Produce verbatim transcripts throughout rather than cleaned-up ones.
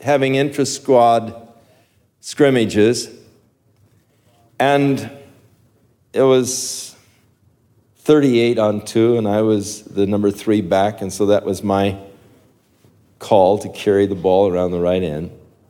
having intra-squad scrimmages, and it was thirty-eight on two, and I was the number three back, and so that was my call to carry the ball around the right end.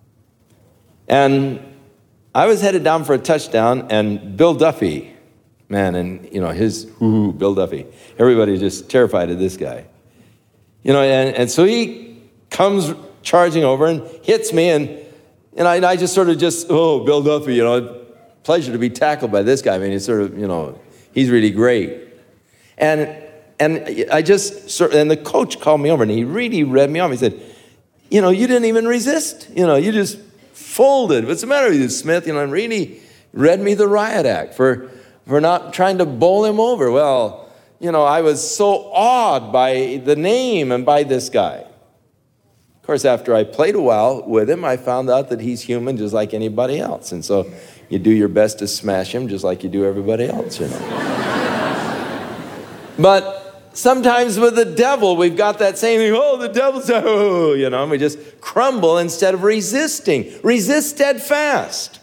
And I was headed down for a touchdown, and Bill Duffy, man, and, you know, his, ooh, Bill Duffy, everybody just terrified of this guy. You know, and, and so he comes charging over and hits me, and, and, I, and I just sort of just, oh, Bill Duffy, you know, pleasure to be tackled by this guy. I mean, he's sort of, you know, he's really great. And and I just, sort of, and the coach called me over, and he really read me off. He said, you know, you didn't even resist. You know, you just folded. What's the matter with you, Smith? You know, and really read me the riot act for, for not trying to bowl him over. Well, you know, I was so awed by the name and by this guy. Of course, after I played a while with him, I found out that he's human just like anybody else. And so you do your best to smash him just like you do everybody else, you know. But sometimes with the devil, we've got that same thing, oh, the devil's, oh, you know, and we just crumble instead of resisting. Resist steadfast.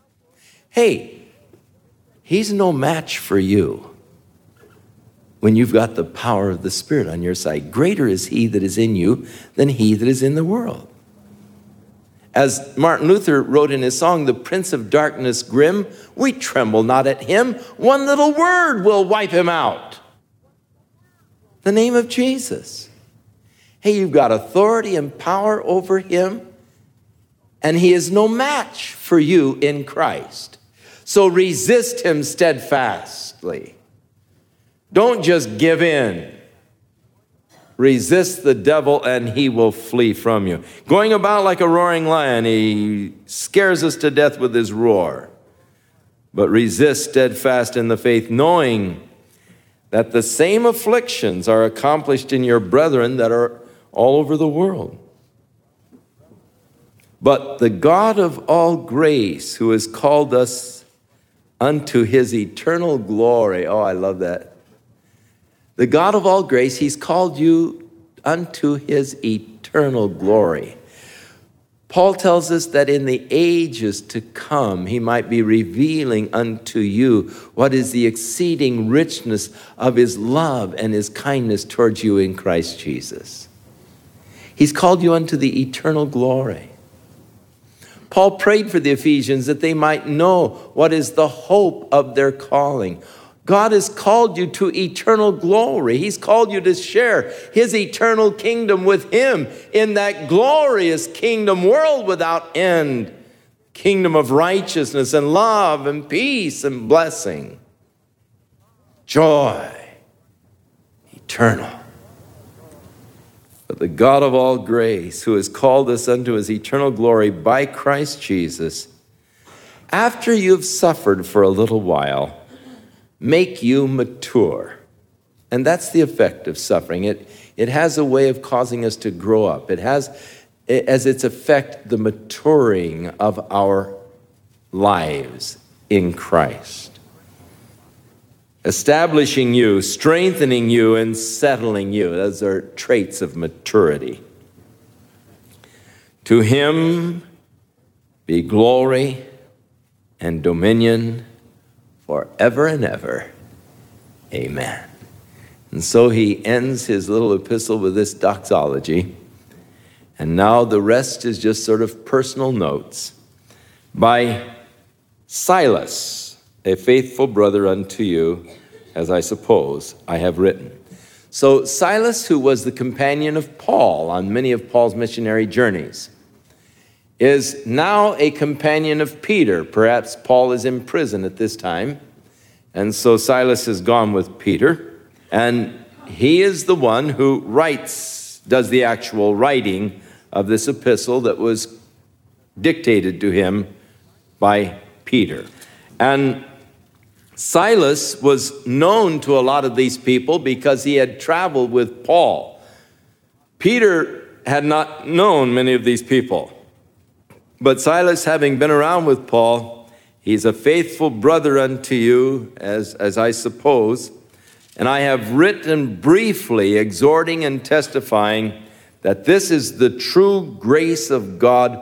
Hey, he's no match for you when you've got the power of the Spirit on your side. Greater is he that is in you than he that is in the world. As Martin Luther wrote in his song, the Prince of Darkness grim, we tremble not at him. One little word will wipe him out. The name of Jesus. Hey, you've got authority and power over him, and he is no match for you in Christ. So resist him steadfastly. Don't just give in. Resist the devil, and he will flee from you. Going about like a roaring lion, he scares us to death with his roar. But resist steadfast in the faith, knowing that the same afflictions are accomplished in your brethren that are all over the world. But the God of all grace, who has called us unto his eternal glory. Oh, I love that. The God of all grace, he's called you unto his eternal glory. Paul tells us that in the ages to come, he might be revealing unto you what is the exceeding richness of his love and his kindness towards you in Christ Jesus. He's called you unto the eternal glory. Paul prayed for the Ephesians that they might know what is the hope of their calling. God has called you to eternal glory. He's called you to share his eternal kingdom with him in that glorious kingdom, world without end, kingdom of righteousness and love and peace and blessing, joy, eternal. But the God of all grace, who has called us unto his eternal glory by Christ Jesus, after you've suffered for a little while, make you mature. And that's the effect of suffering. It, it has a way of causing us to grow up. It has as its effect the maturing of our lives in Christ. Establishing you, strengthening you, and settling you. Those are traits of maturity. To him be glory and dominion forever and ever. Amen. And so he ends his little epistle with this doxology. And now the rest is just sort of personal notes. By Silas, a faithful brother unto you, as I suppose I have written. So Silas, who was the companion of Paul on many of Paul's missionary journeys, is now a companion of Peter. Perhaps Paul is in prison at this time. And so Silas has gone with Peter. And he is the one who writes, does the actual writing of this epistle that was dictated to him by Peter. And Silas was known to a lot of these people because he had traveled with Paul. Peter had not known many of these people. But Silas, having been around with Paul, he's a faithful brother unto you, as, as I suppose. And I have written briefly, exhorting and testifying that this is the true grace of God